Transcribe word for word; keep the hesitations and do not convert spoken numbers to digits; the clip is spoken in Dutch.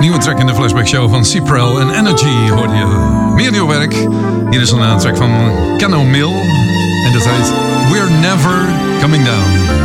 Nieuwe track in de Flashback Show van Cyprel en Energy hoorde je. Meer nieuw werk. Hier is een track van Cano Mill. En dat heet We're Never Coming Down.